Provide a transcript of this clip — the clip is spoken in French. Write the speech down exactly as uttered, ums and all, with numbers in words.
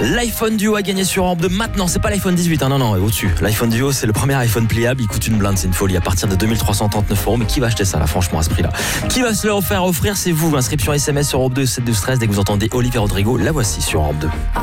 L'iPhone Duo a gagné sur Europe deux maintenant. C'est pas l'iPhone dix-huit, hein, non, non, au-dessus. L'iPhone Duo, c'est le premier iPhone pliable. Il coûte une blinde, c'est une folie à partir de deux mille trois cent trente-neuf euros. Mais qui va acheter ça, là, franchement, à ce prix-là? Qui va se le faire offrir? C'est vous. Inscription S M S sur Europe deux, sept douze treize. Dès que vous entendez Olivier Rodrigo, la voici sur Europe deux.